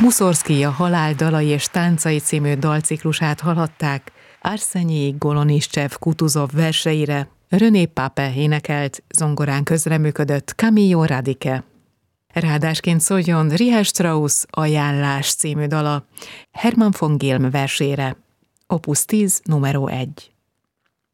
Muszorszkij a Halál dalai és táncai című dalciklusát hallhatták, Arsenij Goloniscsev-Kutuzov verseire René Pape énekelt, zongorán közreműködött Camillo Radike. Rádásként szóljon Richard Strauss Ajánlás című dala Hermann von Gilm versére, Opus 10 numero 1.